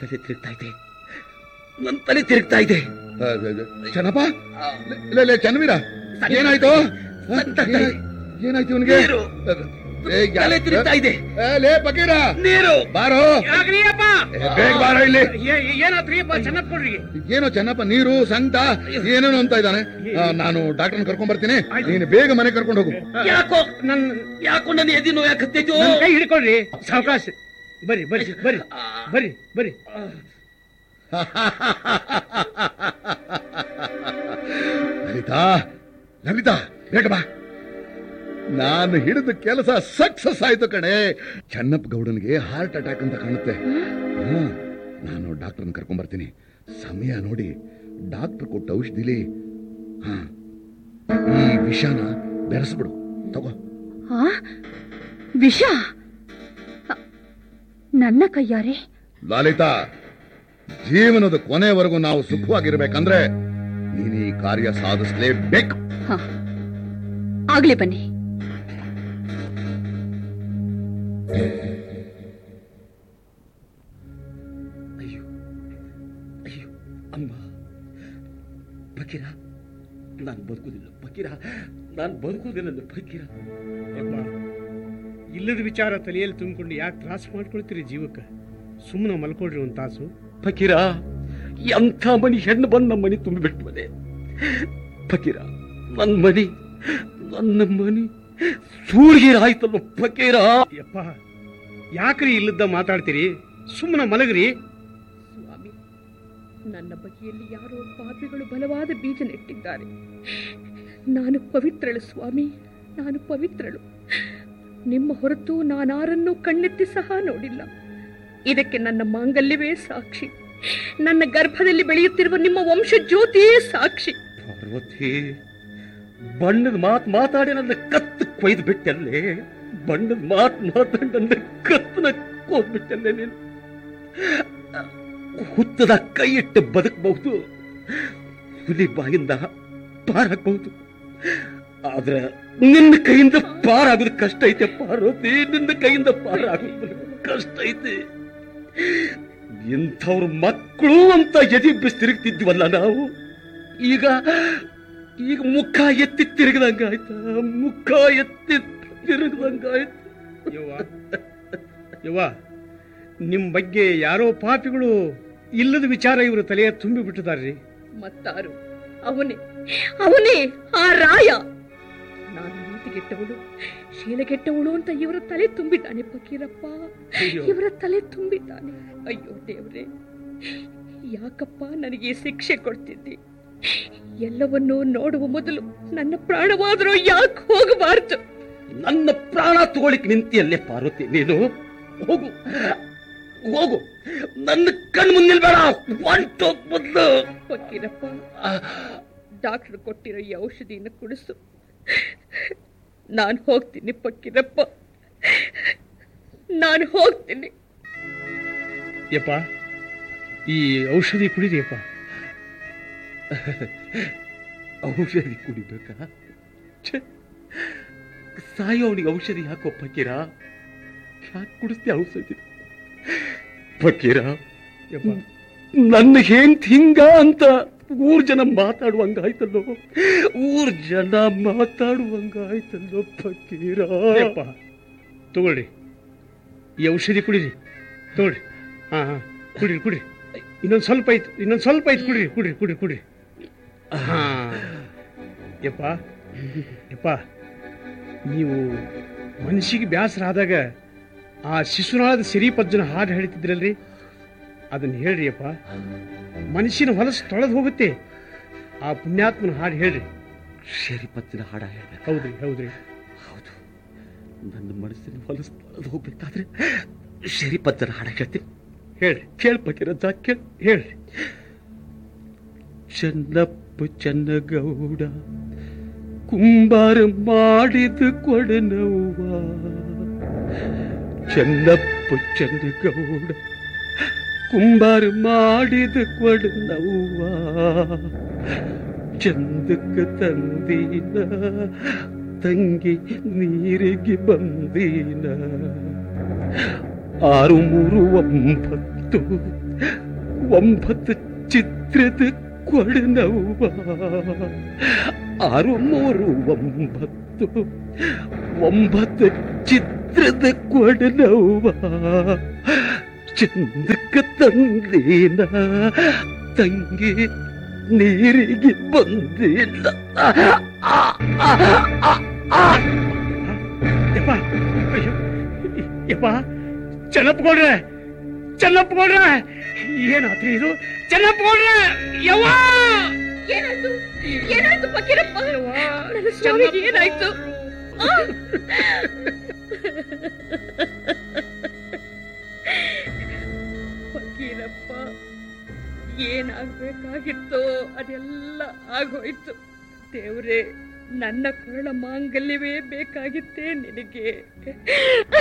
ತಲೆ ತಿರುಗ್ತಾ ಇದೆ. ಚೆನ್ನಪ್ಪ, ಚನ್ನವೀರ, ಏನಾಯ್ತು? ಏನಾಯ್ತು ಇವನಿಗೆ? ತಲೆ ತಿರುಗ್ತಾ ಇದೆ. ಲೇ ಫಕೀರ, ನೀರು ಬಾರೋ, ಬೇಗ ಬಾರೋ ಇಲ್ಲಿ. ಏನಾದ್ರಿಯಪ್ಪ? ಚೆನ್ನಪ್ಪಳ್ರಿಗೆ ಏನೋ ಚೆನ್ನಪ್ಪ ನೀರು ಸಂಕಟ ಏನೇನೋ ಅಂತ ಇದ್ದಾನೆ. ನಾನು ಡಾಕ್ಟರ್ನ ಕರ್ಕೊಂಡ್ ಬರ್ತೀನಿ, ನೀನು ಬೇಗ ಮನೆ ಕರ್ಕೊಂಡು ಹೋಗು. ಯಾಕೋ ನನ್ನ ಎದಿ ನೋವು ಯಾಕತ್ತೈತು? ಕೈ ಹಿಡ್ಕೊಳ್ರಿ, ಸಾವಕಾಶ. ಬರ್ರಿ ಬರ್ರಿ ಬರ್ರಿ ಬರ್ರಿ ಬರ್ರಿ. ಲಲಿತಾ, ಲಲಿತಾ ಬೇಗ ಬಾ. ನಾನು ಹಿಡಿದ ಕೆಲಸ ಸಕ್ಸಸ್ ಆಯ್ತು ಕಣೆ. ಚೆನ್ನಪ್ಪ ಗೌಡನಿಗೆ ಹಾರ್ಟ್ ಅಟ್ಯಾಕ್ ಅಂತ ಕಾಣುತ್ತೆ. ನಾನು ಡಾಕ್ಟರ್ನ ಕರ್ಕೊಂಡ್ ಬರ್ತೀನಿ. ಸಮಯ ನೋಡಿ ಡಾಕ್ಟರ್ ಕೊಟ್ಟ ಔಷಧಿಲಿ ಈ ವಿಷಾನ ಬೆರೆಸ್ಬಿಡು. ತಗೋ. ವಿಷ? ನನ್ನ ಕೈಯಾರೆ? ಲಲಿತಾ, ಜೀವನದ ಕೊನೆವರೆಗೂ ನಾವು ಸುಖವಾಗಿರ್ಬೇಕಂದ್ರೆ ನೀನು ಈ ಕಾರ್ಯ ಸಾಧಿಸಲೇಬೇಕು. ಆಗ್ಲಿ ಬನ್ನಿ. ಅಯ್ಯೋ ಅಯ್ಯೋ ಅಮ್ಮ, ಫಕೀರ ನಾನು ಬದುಕುದಿಲ್ಲ. ಫಕೀರ ನಾನು ಬದುಕುದಿಲ್ಲ. ಫಕೀರ ಇಲ್ಲದ ವಿಚಾರ ತಲೆಯಲ್ಲಿ ತುಂಬಿಕೊಂಡು ಯಾಕೆ ತ್ರಾಸ ಮಾಡ್ಕೊಳ್ತೀರಿ ಜೀವಕ್ಕೆ? ಸುಮ್ಮನೆ ಮಲ್ಕೊಳ್ರಿ ಒಂದು ತಾಸು. ಫಕೀರ, ಎಂಥ ಮನಿ ಹೆಣ್ಣು ಬಂದು ನಮ್ಮ ಮನೆ ತುಂಬಿಬಿಟ್ಟು ಮನೆ. ಫಕೀರ, ನನ್ನ ಮನಿ ಸೂರ್ಗೀರಾಯ್ತಲ್ಲ ಫಕೀರ. ಯಪ್ಪ, ಯಾಕ್ರಿ ಇಲ್ಲದ ಮಾತಾಡ್ತೀರಿ? ಸುಮ್ಮನೆ ಮಲಗ್ರಿ. ಸ್ವಾಮಿ, ನನ್ನ ಬಗೆಯಲ್ಲಿ ಯಾರೋ ಪಾಪಿಗಳು ಬಲವಾದ ಬೀಜ ನೆಟ್ಟಿದ್ದಾರೆ. ನಾನು ಪವಿತ್ರಳು ಸ್ವಾಮಿ, ನಾನು ಪವಿತ್ರಳು. ನಿಮ್ಮ ಹೊರತು ನಾನಾರನ್ನೂ ಕಣ್ಣೆತ್ತಿ ಸಹ ನೋಡಿಲ್ಲ. ಇದಕ್ಕೆ ನನ್ನ ಮಾಂಗಲ್ಯವೇ ಸಾಕ್ಷಿ. ನನ್ನ ಗರ್ಭದಲ್ಲಿ ಬೆಳೆಯುತ್ತಿರುವ ನಿಮ್ಮ ವಂಶ ಜ್ಯೋತಿಯೇ ಸಾಕ್ಷಿ. ಪಾರ್ವತಿ, ಬಣ್ಣದ ಮಾತಾಡಿ ನನ್ನ ಕತ್ತು ಕೊಯ್ದು ಬಿಟ್ಟಲ್ಲೇ. ಬಣ್ಣದ ಮಾತಾಡಿ ನನ್ನ ಕತ್ತನ ಕೊಯ್ದ್ಬಿಟ್ಟಲ್ಲೇ. ನೀನು ಹುತ್ತದ ಕೈ ಇಟ್ಟು ಬದುಕಬಹುದು, ಹುಲಿ ಬಾಯಿಂದ ಪಾರಾಗಬಹುದು. ಆದ್ರೆ ನಿನ್ನ ಕೈಯಿಂದ ಪಾರಾಗೋದು ಕಷ್ಟ ಐತೆ ಪಾರ್ವತಿ. ನಿನ್ನ ಕೈಯಿಂದ ಪಾರಾಗೋದು ಕಷ್ಟ ಐತೆ. ಇಂಥವ್ರ ಮಕ್ಕಳು ಅಂತ ಎದಿಬ್ಬಿಸಿ ತಿರುಗ್ತಿದ್ವಲ್ಲ ನಾವು. ಈಗ ಮುಖ ಎತ್ತಿ ತಿರುಗದಂಗಾಯ್ತ. ಮುಖ ಎತ್ತಿ ತಿರುಗದಂಗಾಯ್ತು. ಯವ್ವ, ನಿಮ್ ಬಗ್ಗೆ ಯಾರೋ ಪಾಪಿಗಳು ಇಲ್ಲದ ವಿಚಾರ ಇವರು ತಲೆಯ ತುಂಬಿ ಬಿಟ್ಟಿದಾರ್ರಿ. ಮತ್ತಾರು? ಅವನೇ ಆ ರಾಯ. ನಾನು ನೀತಿಗೆಟ್ಟವಳು, ಶೀಲಗೆಟ್ಟವಳು ಅಂತ ಇವರ ತಲೆ ತುಂಬಿದ್ದಾನೆ ಫಕೀರಪ್ಪ. ಇವರ ತಲೆ ತುಂಬಿದ್ದಾನೆ. ಅಯ್ಯೋ ದೇವ್ರೆ, ಯಾಕಪ್ಪ ನನಗೆ ಶಿಕ್ಷೆ ಕೊಡ್ತಿದ್ದೆ? ಎಲ್ಲವನ್ನೂ ನೋಡುವ ಮೊದಲು ನನ್ನ ಪ್ರಾಣವಾದರೂ ಯಾಕೆ ಹೋಗಬಾರ್ದು? ನನ್ನ ಪ್ರಾಣ ತಗೊಳಿಕ್ ನಿಂತಿಯಲ್ಲೇ ಪಾರ್ವತಿ ನೀನು. ಹೋಗು ಹೋಗು, ನನ್ನ ಕಣ್ಣು ಮುಂದೆ ನಿಲ್ಬೇಡ. ಮೊದಲು ಫಕೀರಪ್ಪ, ಡಾಕ್ಟರ್ ಕೊಟ್ಟಿರೋ ಈ ಔಷಧಿಯನ್ನು ಕುಡಿಸು. ನಾನು ಹೋಗ್ತೀನಿ ಫಕೀರಪ್ಪ, ನಾನು ಹೋಗ್ತೀನಿ. ಯಪ್ಪ, ಈ ಔಷಧಿ ಕುಡಿದಿಯಪ್ಪ. ಔಷಧಿ ಕುಡಿಬೇಕಾ? ಸಾಯೋನಿಗೆ ಔಷಧಿ ಯಾಕೋ ಫಕೀರ? ಯಾಕೆ ಕುಡಿಸ್ತೀಯ ಔಷಧಿ? ಫಕೀರ, ನನ್ನ ಹೆಂಡ್ತಿ ಹಿಂಗ ಅಂತ ಊರ್ ಜನ ಮಾತಾಡುವಂಗಾಯ್ತಲ್ಲೋ. ಊರ್ ಜನ ಮಾತಾಡುವಂಗಾಯ್ತಲ್ಲೋ ಫಕೀರ. ತಗೊಳ್ರಿ, ಈ ಔಷಧಿ ಕುಡಿರಿ. ತಗೊಳ್ರಿ. ಹಾ, ಕುಡಿರಿ. ಇನ್ನೊಂದು ಸ್ವಲ್ಪ ಐತ್. ಕುಡಿರಿ. ಹಾ. ಯಪ್ಪ, ನೀವು ಮನಸ್ಸಿಗೆ ಬೇಸರ ಆದಾಗ ಆ ಶಿಶುನಾಳದ ಸಿರಿಪಜ್ಜನ ಹಾಡು ಹೇಳ್ತಿದ್ರಲ್ರಿ, ಅದನ್ನ ಹೇಳ್ರಿ ಅಪ್ಪ. ಮನುಷ್ಯನ ಹೊಲಸು ತೊಳೆದು ಹೋಗುತ್ತೆ. ಆ ಪುಣ್ಯಾತ್ಮನ ಹಾಡು ಹೇಳ್ರಿ. ಸಿರಿಪಜ್ಜನ ಹಾಡ ಹೇಳ್ಬೇಕು? ಹೌದ್ರಿ. ಹೌದು, ನನ್ನ ಮನಸ್ಸಿನ ಹೊಲಸು ತೊಳೆದು ಹೋಗ್ಬೇಕಾದ್ರೆ ಸಿರಿಪಜ್ಜನ ಹಾಡ ಹೇಳ್ತೀನಿ. ಹೇಳ್ರಿ. ಕೇಳ್ಬೇಕಿರಂತ ಹೇಳ್ರಿ. ಚೆನ್ನಗೌಡ ಕುಂಬಾರ ಮಾಡಿದ ಕೊಡನವ್ವ. ಚೆನ್ನಗೌಡ ಕುಂಬಾರ ಮಾಡಿದ ಕೊಡನವ್ವ. ಚಂದಕ್ಕ ತಂದೀನ ತಂಗಿ ನೀರಿಗೆ ಬಂದೀನ. 639 ಚಿತ್ರದ ಕೊಡನವ್ವ. 639 ಮತ್ತು 9 ಚಿತ್ರದ ಕೊಡನವ್ವ ಚಂದ್ರಕ್ಕ ತಂದೇನ ತಂಗಿ ನೀರಿಗೆ ಬಂದಿಲ್ಲ. ಯಪ್ಪ ಚೆನ್ನಪ್ಪಗೌಡ್ರೆ, ಚೆನ್ನಪ್ಪಗೌಡ್ರೆ, ಏನಾತ್ರಿ ಇದು? ಚೆನ್ನಪ್ಪಗೌಡ್ರೆ, ಯವ್ವ ಏನಾಯ್ತು? ಏನಾಯ್ತು ಫಕೀರಪ್ಪ? ನನ್ನ ಸ್ವಾಮಿಗೆ ಏನಾಯ್ತು? ಫಕೀರಪ್ಪ, ಏನಾಗ್ಬೇಕಾಗಿತ್ತೋ ಅದೆಲ್ಲ ಆಗೋಯ್ತು. ದೇವ್ರೇ, ನನ್ನ ಕರುಳ ಮಾಂಗಲ್ಯವೇ ಬೇಕಾಗಿತ್ತೇ ನಿನಗೆ.